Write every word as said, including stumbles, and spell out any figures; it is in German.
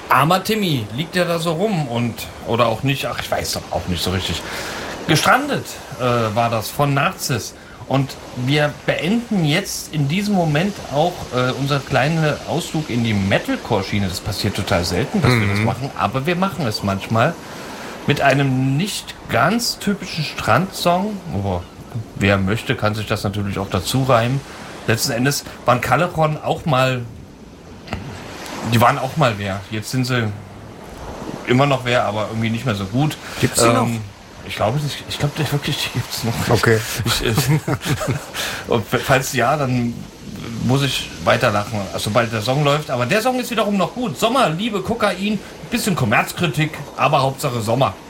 Armer Timmy, liegt der da so rum und, oder auch nicht, ach ich weiß doch auch nicht so richtig. Gestrandet äh, war das von Narzis. Und wir beenden jetzt in diesem Moment auch äh, unser kleiner Ausflug in die Metalcore-Schiene. Das passiert total selten, dass mhm. wir das machen, aber wir machen es manchmal mit einem nicht ganz typischen Strandsong. Oh, wer möchte, kann sich das natürlich auch dazu reimen. Letzten Endes waren Callejon auch mal, die waren auch mal wer. Jetzt sind sie immer noch wer, aber irgendwie nicht mehr so gut. Gibt's die ähm, noch? Ich glaube nicht. Ich glaube wirklich, die gibt es noch. Okay. Ich, ich, und falls ja, dann muss ich weiterlachen, sobald der Song läuft. Aber der Song ist wiederum noch gut. Sommer, Liebe, Kokain, bisschen Kommerzkritik, aber Hauptsache Sommer.